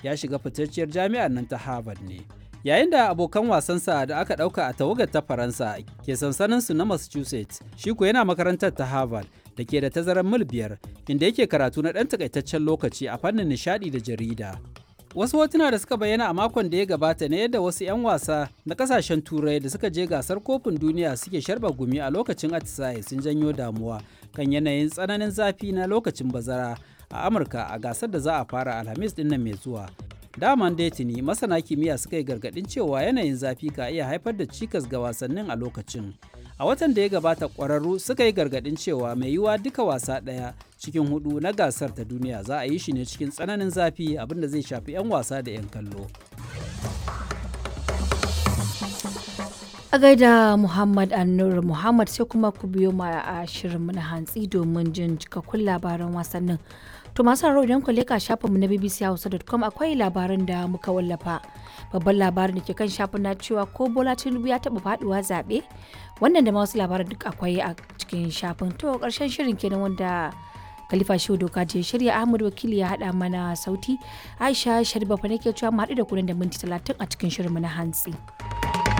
ya shiga fitacciyar jami'ar nan ta Harvard ne. Yayin da abokan wasansa da aka ɗauka a tawagar ta Faransa ke sansaninsu na Massachusetts, shi ko yana makarantar ta Harvard da ke da tazarar mil 5 inda yake karatu na ɗan takaitaccen lokaci a fannin nishaɗi da jarida. Wasu hotuna da suka bayyana a makon da ya gabata ne yadda wasu 'yan wasa na kasashen turai da suka je gasar kofin duniya suke sharba gumi a lokacin atisaye sun janyo damuwa kan yanayin tsananin zafi na lokacin bazara a Amurka a gasar da za a fara Alhamis din nan mai zuwa. Daman dai tuni masana kimiyya suka yi gargaɗin cewa yanayin zafi ka iya haifar da cikas ga wasannin a lokacin. A watan da ya gabata ƙwararru suka yi gargaɗin cewa mai yiwuwa duka wasa ɗaya cikin 4 na gasar ta duniya za a yi shi ne cikin tsananin zafi, abinda zai shafi 'yan wasa da 'yan kallo. A gaida Muhammad Annur Muhammad, sai kuma ku biyo ma a shirinmu na hantsi domin jin cikakkun labaran wasannin. To masu haro idan ku leka shafinmu na bbchausa.com akwai labaran da muka wallafa. Babban labarin da ke kan shafin na cewa ko Bola Tinubu ya taɓa faɗuwa zaɓe. Wannan da ma wasu labaran duk akwai a cikin shafin. To ƙarshen shirin kenan wanda Khalifa Shehu Doka je shirya, Ahmad Wakili ya haɗa mana sauti. Aisha Sharifa fa nake cewa mu haɗu da ku nan da minti 30 a cikin shirinmu na hantsi.